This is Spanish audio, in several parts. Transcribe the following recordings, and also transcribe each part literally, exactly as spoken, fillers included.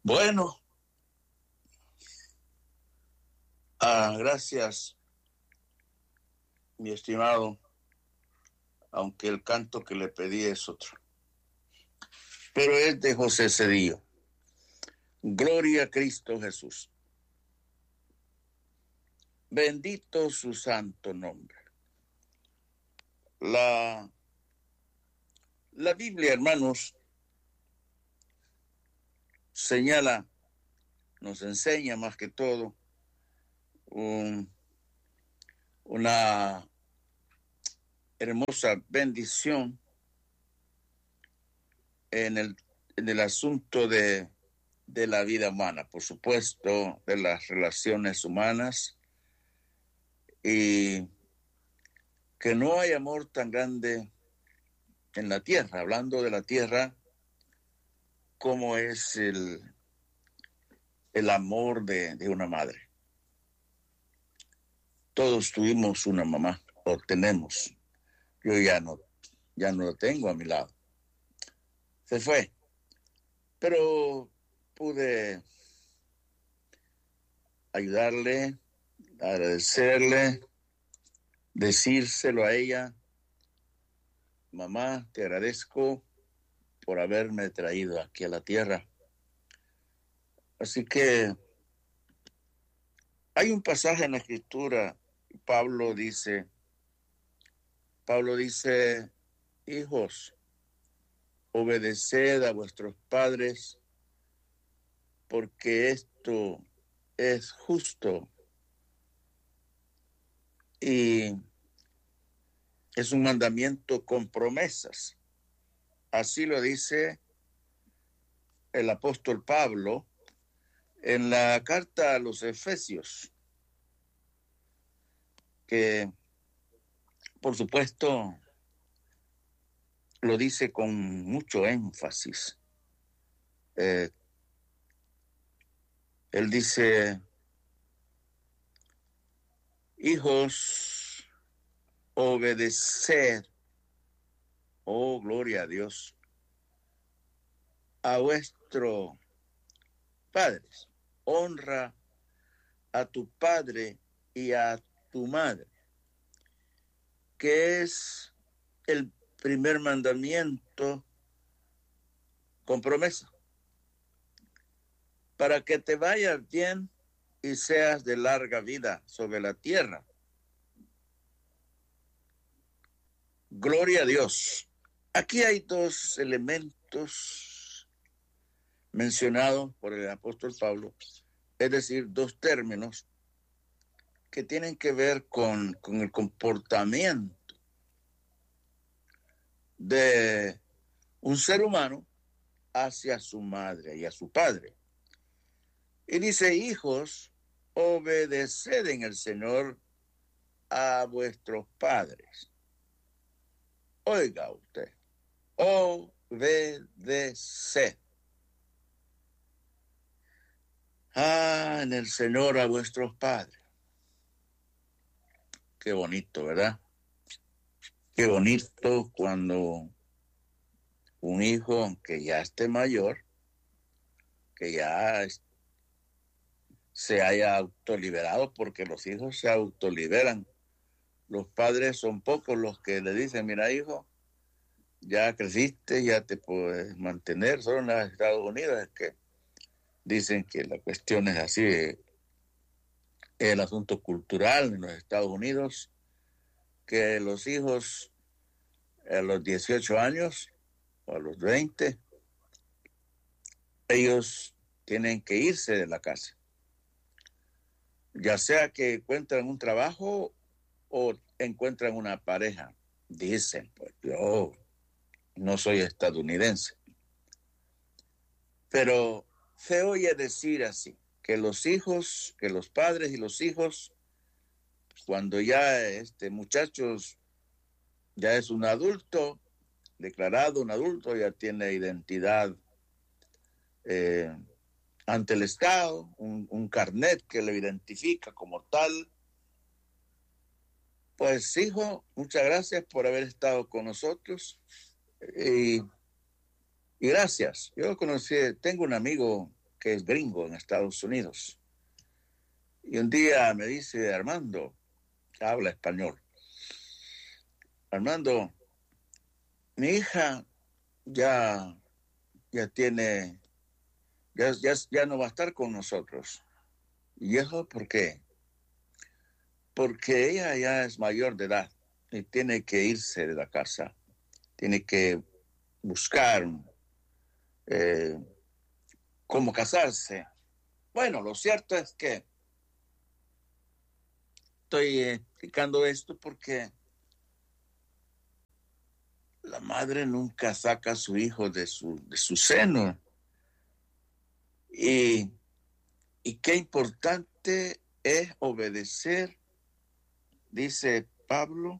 Bueno, ah, gracias, mi estimado, aunque el canto que le pedí es otro. Pero es de José Cedillo. Gloria a Cristo Jesús. Bendito su santo nombre. La, la Biblia, hermanos, señala, nos enseña más que todo un, una hermosa bendición en el, en el asunto de, de la vida humana, por supuesto, de las relaciones humanas, y que no hay amor tan grande en la tierra, hablando de la tierra, como es el, el amor de, de una madre. Todos tuvimos una mamá, o tenemos. Yo ya no, ya no lo tengo a mi lado. Se fue. Pero pude ayudarle, agradecerle, decírselo a ella. Mamá, te agradezco por haberme traído aquí a la tierra. Así que hay un pasaje en la Escritura, Pablo dice, Pablo dice, hijos, obedeced a vuestros padres, porque esto es justo y es un mandamiento con promesas. Así lo dice el apóstol Pablo en la carta a los Efesios, que por supuesto lo dice con mucho énfasis. Eh, él dice, hijos, obedeced, oh gloria a Dios, a vuestro padres, honra a tu padre y a tu madre, que es el primer mandamiento con promesa, para que te vaya bien y seas de larga vida sobre la tierra. Gloria a Dios. Aquí hay dos elementos mencionados por el apóstol Pablo, es decir, dos términos que tienen que ver con, con el comportamiento de un ser humano hacia su madre y a su padre. Y dice, hijos, obedeced en el Señor a vuestros padres. Oiga usted, obedeced. Ah, en el Señor a vuestros padres. Qué bonito, ¿verdad? Qué bonito cuando un hijo, aunque ya esté mayor, que ya se haya autoliberado, porque los hijos se autoliberan. Los padres son pocos los que le dicen, mira hijo, ya creciste, ya te puedes mantener. Solo en los Estados Unidos es que dicen que la cuestión es así, el asunto cultural en los Estados Unidos, que los hijos a los dieciocho años o a los veinte, ellos tienen que irse de la casa. Ya sea que encuentran un trabajo o encuentran una pareja. Dicen, pues yo no soy estadounidense. Pero se oye decir así, que los hijos, que los padres y los hijos, cuando ya este muchacho ya es un adulto, declarado un adulto, ya tiene identidad eh, ante el Estado, un, un carnet que lo identifica como tal. Pues hijo, muchas gracias por haber estado con nosotros y, y gracias. Yo conocí, tengo un amigo que es gringo en Estados Unidos. Y un día me dice, Armando, habla español, Armando, mi hija ya, ya tiene, ya, ya, ya no va a estar con nosotros. ¿Y eso por qué? Porque ella ya es mayor de edad y tiene que irse de la casa, tiene que buscar eh, cómo casarse. Bueno, lo cierto es que estoy explicando esto porque la madre nunca saca a su hijo de su, de su seno. Y, y qué importante es obedecer, dice Pablo.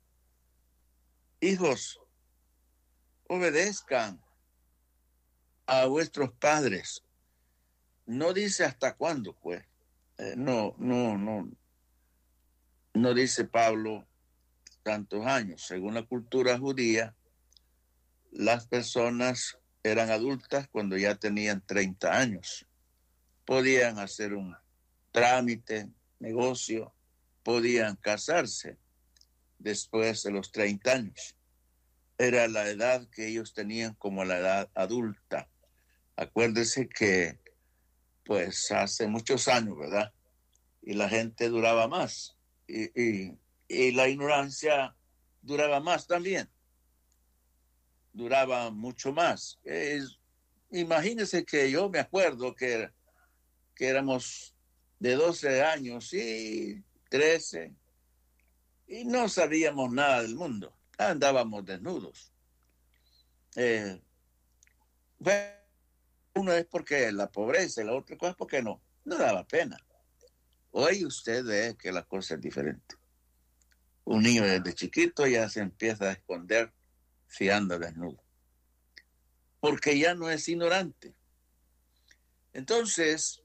Hijos, obedezcan a vuestros padres. No dice hasta cuándo, pues. Eh, no, no, no. No dice Pablo tantos años. Según la cultura judía, las personas eran adultas cuando ya tenían treinta años. Podían hacer un trámite, negocio, podían casarse después de los treinta años. Era la edad que ellos tenían como la edad adulta. Acuérdese que, pues, hace muchos años, ¿verdad? Y la gente duraba más. Y, y, y la ignorancia duraba más también. Duraba mucho más. Es, imagínense que yo me acuerdo que, que éramos de doce años y trece y no sabíamos nada del mundo. Andábamos desnudos. Eh, bueno, uno es porque la pobreza y la otra cosa es porque no, no daba pena. Hoy usted ve que la cosa es diferente. Un niño desde chiquito ya se empieza a esconder si anda desnudo, porque ya no es ignorante. Entonces,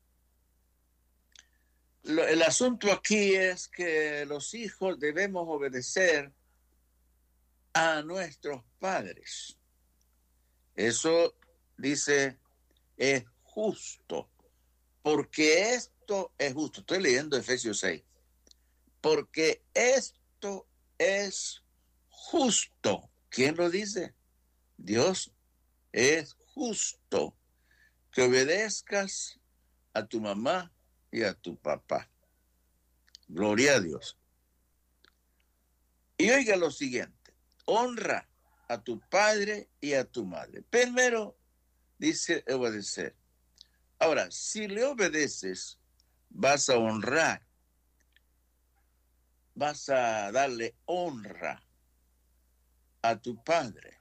lo, el asunto aquí es que los hijos debemos obedecer a nuestros padres. Eso, dice, es justo, porque esto es justo. Estoy leyendo Efesios seis. Porque esto es justo. ¿Quién lo dice? Dios. Es justo que obedezcas a tu mamá y a tu papá. Gloria a Dios. Y oiga lo siguiente. Honra a tu padre y a tu madre. Primero dice obedecer. Ahora, si le obedeces, vas a honrar. Vas a darle honra a tu padre.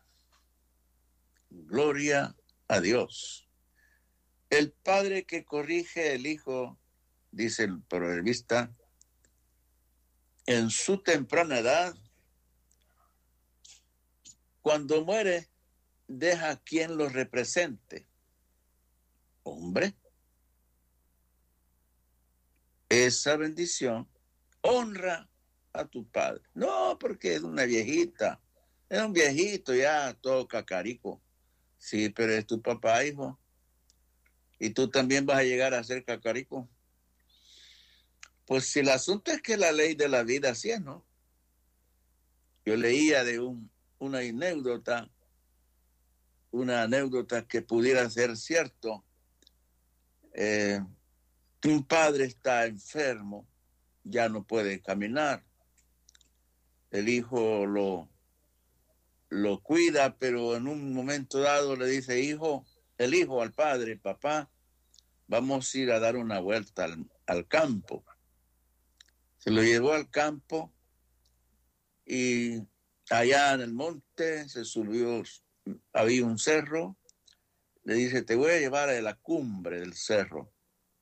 Gloria a Dios. El padre que corrige el hijo, dice el proverbista, en su temprana edad, cuando muere, deja quien lo represente. Hombre, esa bendición honra a tu padre. No, porque es una viejita, es un viejito ya, todo cacarico. Sí, pero es tu papá, hijo. Y tú también vas a llegar a ser cacarico. Pues si el asunto es que la ley de la vida así es, ¿no? Yo leía de un, una anécdota, una anécdota que pudiera ser cierto. Eh, un padre está enfermo, ya no puede caminar. El hijo lo, lo cuida, pero en un momento dado le dice, hijo, el hijo al padre, papá, vamos a ir a dar una vuelta al, al campo. Se lo llevó al campo y allá en el monte se subió, había un cerro, le dice, te voy a llevar a la cumbre del cerro.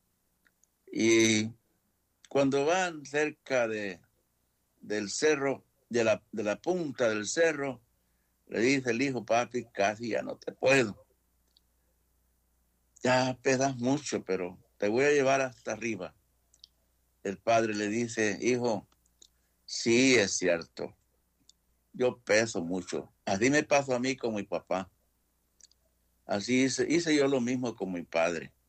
Y cuando van cerca de, del cerro, de la, de la punta del cerro, le dice el hijo, papi, casi ya no te puedo. Ya pesas mucho, pero te voy a llevar hasta arriba. El padre le dice, hijo, sí es cierto, yo peso mucho. Así me pasó a mí con mi papá. Así hice, hice yo lo mismo con mi padre.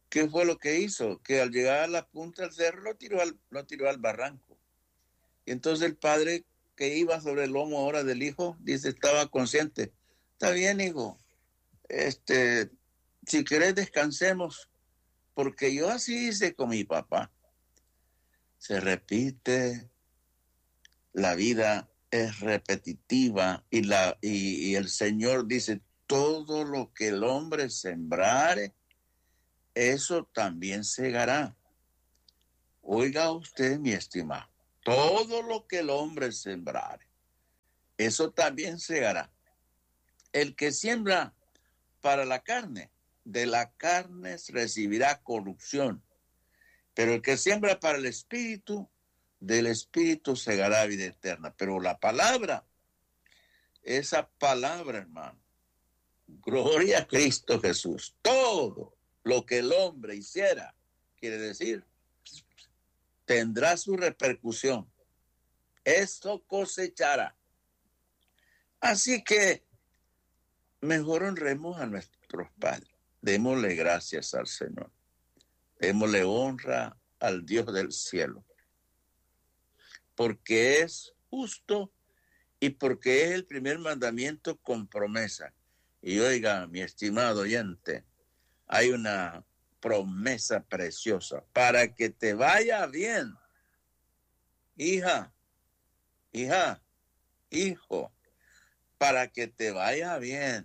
¿qué fue lo que hizo? Que al llegar a la punta del cerro lo tiró al, lo tiró al barranco. Y entonces el padre que iba sobre el lomo ahora del hijo, dice, estaba consciente. Está bien, hijo. Este, si querés descansemos, porque yo así hice con mi papá. Se repite, la vida es repetitiva y, la, y, y el Señor dice, todo lo que el hombre sembrare, eso también segará. Oiga usted, mi estimado, todo lo que el hombre sembrare, eso también segará. El que siembra para la carne, de la carne recibirá corrupción, pero el que siembra para el espíritu, del espíritu segará vida eterna. Pero la palabra, esa palabra, hermano, gloria a Cristo Jesús, todo lo que el hombre hiciera, quiere decir, tendrá su repercusión. Esto cosechará. Así que mejor honremos a nuestros padres. Démosle gracias al Señor. Démosle honra al Dios del cielo. Porque es justo y porque es el primer mandamiento con promesa. Y oiga, mi estimado oyente, hay una promesa preciosa para que te vaya bien. Hija, hija, hijo, para que te vaya bien.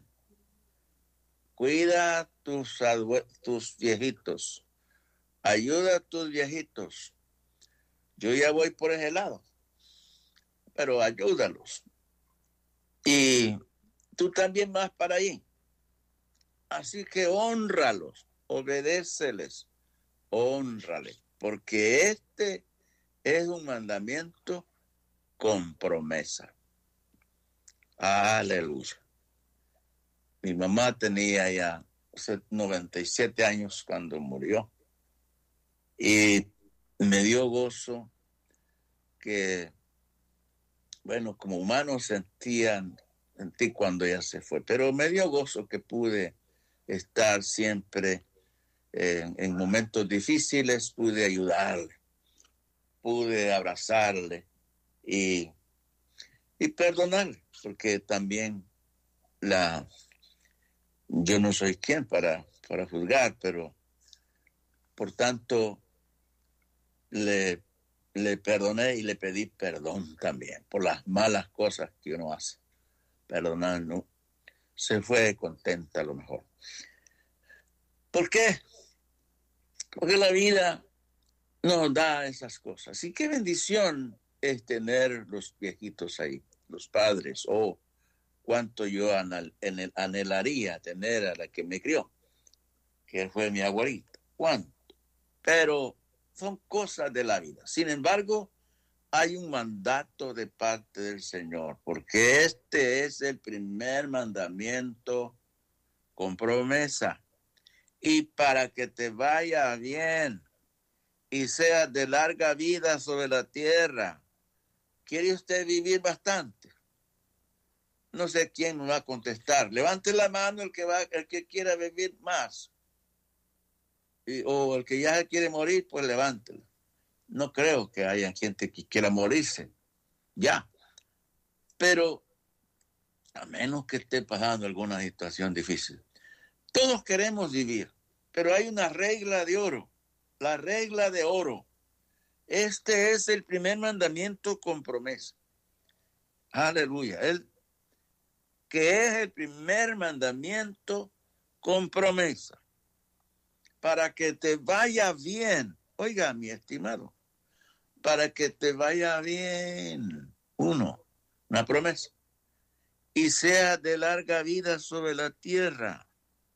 Cuida tus, tus viejitos. Ayuda a tus viejitos. Yo ya voy por ese lado, pero ayúdalos. Y tú también vas para ahí. Así que hónralos, obedéceles, hónrales, porque este es un mandamiento con promesa. Aleluya. Mi mamá tenía ya noventa y siete años cuando murió y me dio gozo que, bueno, como humano sentían, sentí cuando ella se fue, pero me dio gozo que pude estar siempre en, en momentos difíciles, pude ayudarle, pude abrazarle y, y perdonarle, porque también la, yo no soy quien para, para juzgar, pero por tanto le, le perdoné y le pedí perdón también por las malas cosas que uno hace. Perdonar, ¿no? Se fue contenta a lo mejor. ¿Por qué? Porque la vida nos da esas cosas. Y qué bendición es tener los viejitos ahí, los padres. Oh, cuánto yo anhelaría tener a la que me crió, que fue mi abuelita. Cuánto. Pero son cosas de la vida. Sin embargo, hay un mandato de parte del Señor, porque este es el primer mandamiento con promesa. Y para que te vaya bien y seas de larga vida sobre la tierra. ¿Quiere usted vivir bastante? No sé quién me va a contestar. Levante la mano el que, va, el que quiera vivir más. Y, o el que ya quiere morir, pues levántela. No creo que haya gente que quiera morirse. Ya. Pero a menos que esté pasando alguna situación difícil. Todos queremos vivir, pero hay una regla de oro. La regla de oro. Este es el primer mandamiento con promesa. Aleluya. El que es el primer mandamiento con promesa. Para que te vaya bien. Oiga, mi estimado. Para que te vaya bien. Uno, una promesa. Y sea de larga vida sobre la tierra.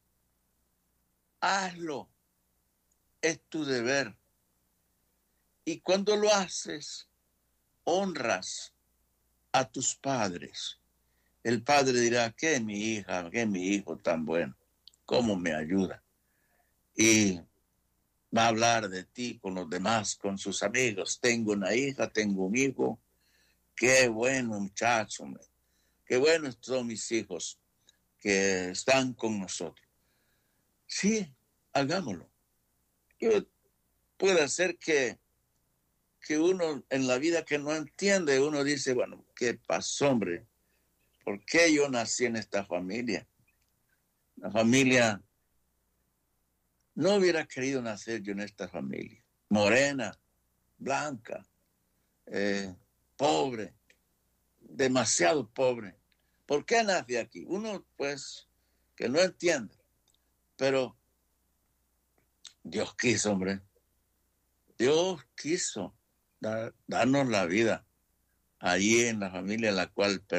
Hazlo. Es tu deber. Y cuando lo haces, honras a tus padres. El padre dirá, ¿qué mi hija, qué mi hijo tan bueno? ¿Cómo me ayuda? Y va a hablar de ti con los demás, con sus amigos. Tengo una hija, tengo un hijo. Qué bueno muchacho, hombre. Qué buenos son mis hijos que están con nosotros. Sí, hagámoslo. Yo, puede ser que, que uno en la vida que no entiende, uno dice, bueno, ¿qué pasó, hombre? ¿Por qué yo nací en esta familia? La familia, no hubiera querido nacer yo en esta familia. Morena, blanca, eh, pobre, demasiado pobre. ¿Por qué nací aquí? Uno, pues, que no entiende. Pero Dios quiso, hombre. Dios quiso dar, darnos la vida allí en la familia en la cual